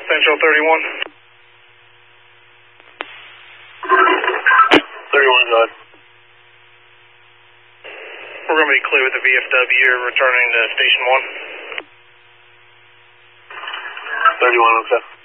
Central 31. 31, go ahead. We're going to be clear with the VFW returning to Station 1. 31, okay.